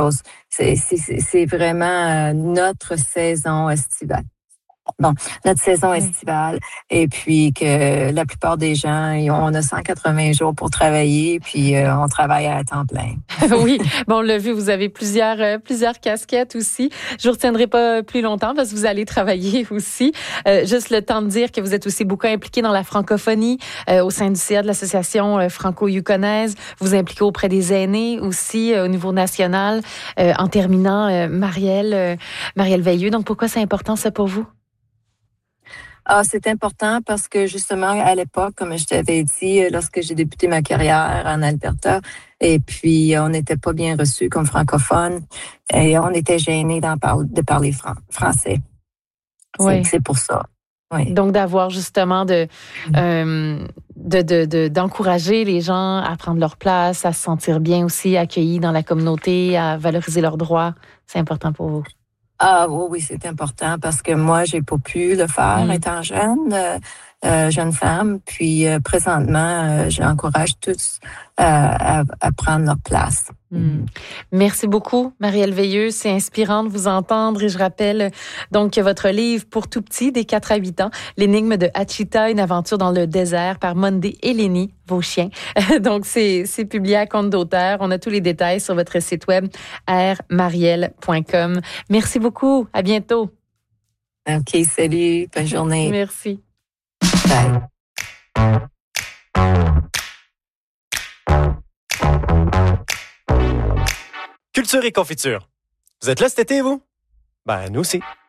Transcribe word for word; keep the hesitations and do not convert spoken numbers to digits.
chose. C'est, c'est, c'est vraiment euh, notre saison estivale. Bon, notre saison Oui. estivale, et puis que la plupart des gens, ils ont- on a cent quatre-vingts jours pour travailler, puis euh, on travaille à temps plein. Oui, bon, on l'a vu, vous avez plusieurs euh, plusieurs casquettes aussi. Je vous retiendrai pas plus longtemps parce que vous allez travailler aussi. Euh, juste le temps de dire que vous êtes aussi beaucoup impliqué dans la francophonie euh, au sein du C A de l'association euh, franco-yukonaise. Vous impliquez auprès des aînés aussi euh, au niveau national. Euh, en terminant, euh, Marielle, euh, Marielle Veilleux. Donc, pourquoi c'est important ça pour vous? Ah, c'est important parce que justement, à l'époque, comme je t'avais dit, euh, lorsque j'ai débuté ma carrière en Alberta, et puis on n'était pas bien reçus comme francophones, et on était gênés d'en parler, de parler fran- français. C'est, Oui. c'est pour ça. Oui. Donc, d'avoir justement de, euh, de, de, de, d'encourager les gens à prendre leur place, à se sentir bien aussi, accueillis dans la communauté, à valoriser leurs droits. C'est important pour vous. Ah oui, oui, c'est important parce que moi, j'ai pas pu le faire Mm. étant jeune, euh, euh, jeune femme. Puis euh, présentement, euh, j'encourage tous euh, à, à prendre leur place. Mm. Merci beaucoup, Marielle Veilleux. C'est inspirant de vous entendre et je rappelle donc que votre livre Pour tout petit, des quatre à huit ans, l'énigme de Hachita, une aventure dans le désert par Monday et Lenny, vos chiens. Donc, c'est, c'est publié à compte d'auteur. On a tous les détails sur votre site web r marielle point com. Merci beaucoup. À bientôt. OK, salut, bonne journée. Merci. Bye. Culture et confiture. Vous êtes là cet été, vous? Ben, nous aussi.